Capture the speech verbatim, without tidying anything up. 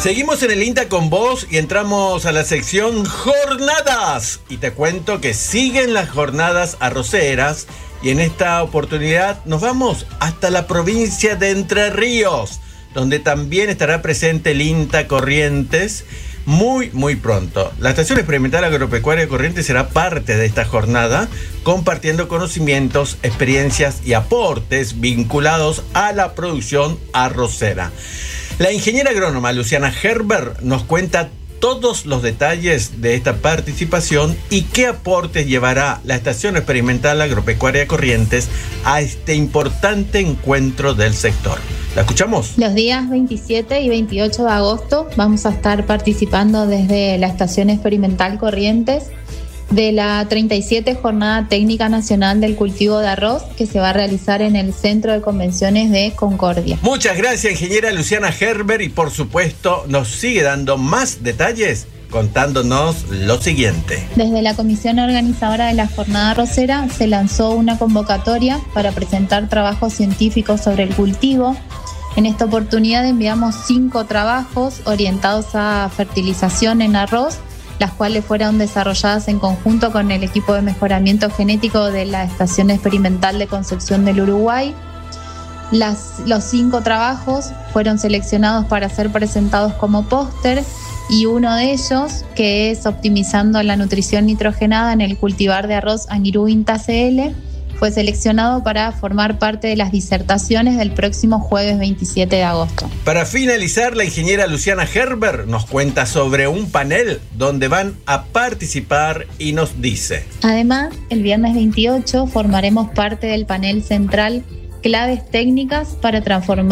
Seguimos en el INTA con vos y entramos a la sección Jornadas. Y te cuento que siguen las jornadas arroceras y en esta oportunidad nos vamos hasta la provincia de Entre Ríos, donde también estará presente el INTA Corrientes muy, muy pronto. La Estación Experimental Agropecuaria Corrientes será parte de esta jornada, compartiendo conocimientos, experiencias y aportes vinculados a la producción arrocera. La ingeniera agrónoma Luciana Gerber nos cuenta todos los detalles de esta participación y qué aportes llevará la Estación Experimental Agropecuaria Corrientes a este importante encuentro del sector. ¿La escuchamos? Los días veintisiete y veintiocho de agosto vamos a estar participando desde la Estación Experimental Corrientes de la treinta y siete Jornada Técnica Nacional del Cultivo de Arroz, que se va a realizar en el Centro de Convenciones de Concordia. Muchas gracias, ingeniera Luciana Gerber, y por supuesto nos sigue dando más detalles contándonos lo siguiente. Desde la comisión organizadora de la jornada arrocera se lanzó una convocatoria para presentar trabajos científicos sobre el cultivo. En esta oportunidad enviamos cinco trabajos orientados a fertilización en arroz, las cuales fueron desarrolladas en conjunto con el equipo de mejoramiento genético de la Estación Experimental de Concepción del Uruguay. Las, los cinco trabajos fueron seleccionados para ser presentados como póster, y uno de ellos, que es optimizando la nutrición nitrogenada en el cultivar de arroz Anguirú INTA C L, fue seleccionado para formar parte de las disertaciones del próximo jueves veintisiete de agosto. Para finalizar, la ingeniera Luciana Gerber nos cuenta sobre un panel donde van a participar y nos dice: además, el viernes veintiocho formaremos parte del panel central Claves Técnicas para Transformar